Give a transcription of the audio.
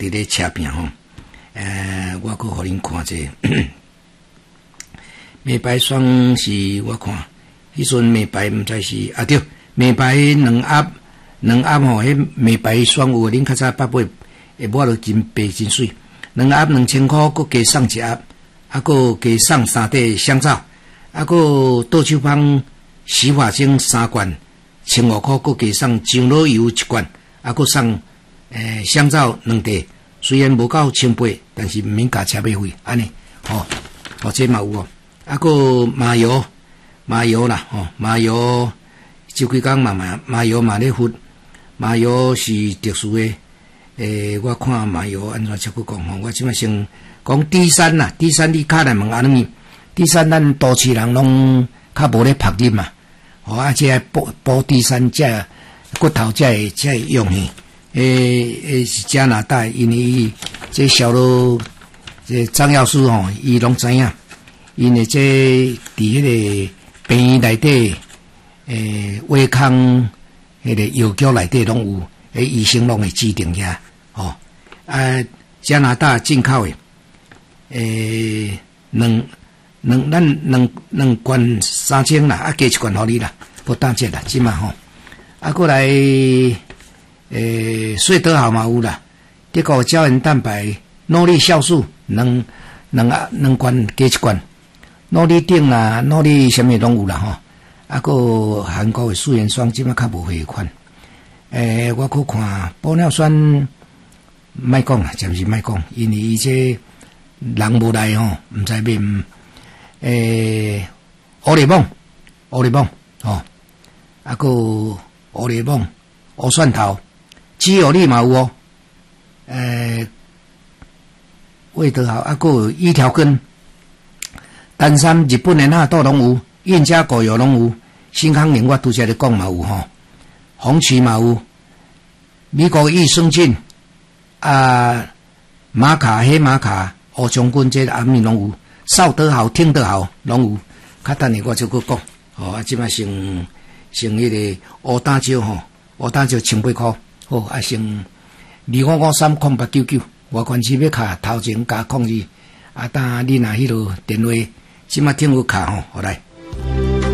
伫咧车边吼，我阁互恁看者。美白霜是我看，迄阵美白毋知是对，美白两盒吼，迄美白霜有恁较早8买，会抹落真白真水，两盒2000块，阁加送一盒，阁加送3块香皂，阁倒手芳洗发精3罐，1500块，阁加送樟脑油1罐，阁送香皂2袋。虽然无到1800，但是毋免加车马费，安尼这嘛有阁麻油啦，麻油这几工麻油嘛咧敷，麻油是特殊诶，我看麻油安怎则去讲我即摆先讲低山啦，低山你较来问安尼，低山咱都市人拢较无咧晒日嘛，这补低山这骨头才会用去。是加拿大，因为这小路这张药师伊拢知影，因为这伫迄个病院内底，胃康迄个药局内底拢有，医生拢会指定遐，加拿大进口的，两罐3000啦，加1罐互你啦，不打折啦，即嘛过来。睡得好嘛有啦，这个胶原蛋白、诺丽酵素，两罐加1罐，诺丽顶啦、诺丽什么拢有啦个韩国的素颜霜，即摆较无回款。我去看玻尿酸，莫讲啦，暂时莫讲，因为伊这人无来毋知买欧丽蒙个欧丽蒙、乌蒜头。肌有力嘛有味德好，还有一条根，丹参日本的纳豆拢有，燕家果油拢有，新康宁我拄则咧讲嘛有红曲嘛有，美国益生菌玛卡、黑玛卡、乌将军这暗面拢有，扫得好、听得好拢有，较等下我就去讲即摆先迄个乌打椒乌打椒1800块。先25530899，我关系要卡头前加控制，等你若迄落电话，即马听有卡好来。